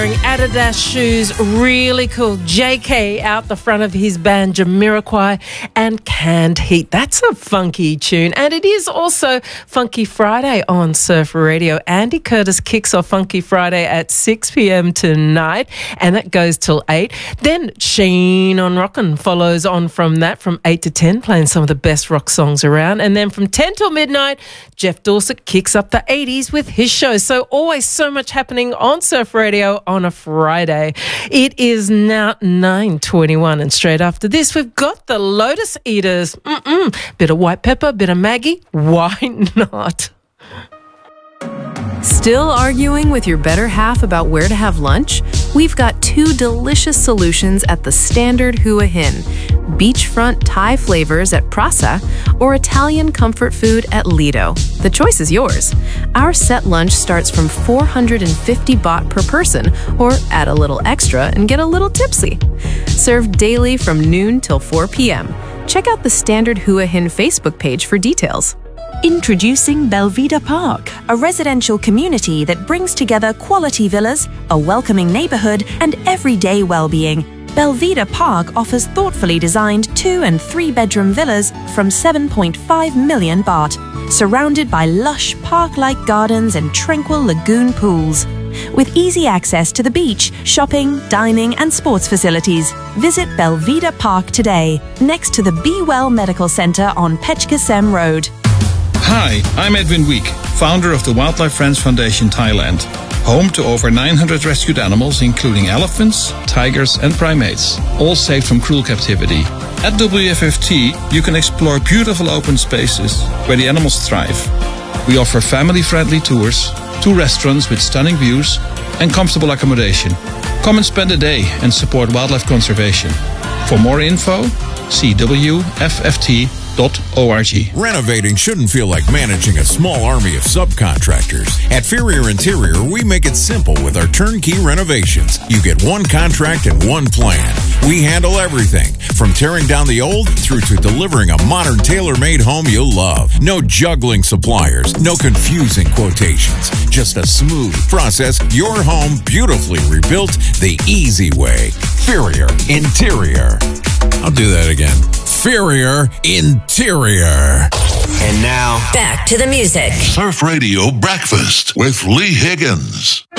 Adidas shoes, really cool. JK out the front of his band Jamiroquai and Canned Heat. That's a funky tune. And it is also Funky Friday on Surf Radio. Andy Curtis kicks off Funky Friday at 6 p.m. tonight, and that goes till 8. Then Sheen on Rockin' follows on from that from 8 to 10, playing some of the best rock songs around. And then from 10 till midnight, Jeff Dorset kicks up the 80s with his show. So always so much happening on Surf Radio on a Friday. It is now 9:21, and straight after this, we've got the Lotus Eaters. Bit of white pepper, bit of Maggie. Why not? Still arguing with your better half about where to have lunch? We've got two delicious solutions at the Standard Hua Hin: beachfront Thai flavors at Prasa or Italian comfort food at Lido. The choice is yours. Our set lunch starts from 450 baht per person, or add a little extra and get a little tipsy. Served daily from noon till 4 p.m. Check out the Standard Hua Hin Facebook page for details. Introducing Belvedere Park, a residential community that brings together quality villas, a welcoming neighborhood, and everyday well-being. Belvedere Park offers thoughtfully designed 2- and 3-bedroom villas from 7.5 million baht, surrounded by lush park-like gardens and tranquil lagoon pools. With easy access to the beach, shopping, dining, and sports facilities, visit Belvedere Park today, next to the Be Well Medical Center on Pechkasem Road. Hi, I'm Edwin Week, founder of the Wildlife Friends Foundation Thailand, home to over 900 rescued animals, including elephants, tigers, and primates, all saved from cruel captivity. At WFFT, you can explore beautiful open spaces where the animals thrive. We offer family-friendly tours, 2 restaurants with stunning views, and comfortable accommodation. Come and spend a day and support wildlife conservation. For more info, see WFFT.org. Renovating shouldn't feel like managing a small army of subcontractors. At Ferrier Interior, we make it simple with our turnkey renovations. You get one contract and one plan. We handle everything, from tearing down the old through to delivering a modern tailor-made home you'll love. No juggling suppliers, no confusing quotations. Just a smooth process, your home beautifully rebuilt the easy way. Ferrier Interior. I'll do that again. Ferrier Interior. And now, back to the music. Surf Radio Breakfast with Lee Higgins.